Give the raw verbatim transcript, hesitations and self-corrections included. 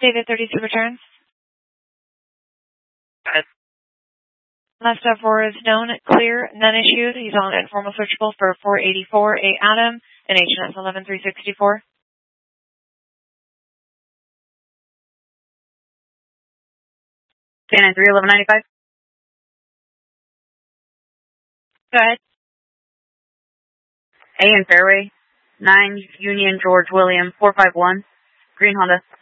David thirty-two returns. Got it. Last stop four is known, clear, none issued. He's on informal searchable for four eighty-four A Adam and H N S eleven three sixty-four. K nine three eleven ninety-five. Go ahead. A in Fairway, nine Union George William four five one, Green Honda.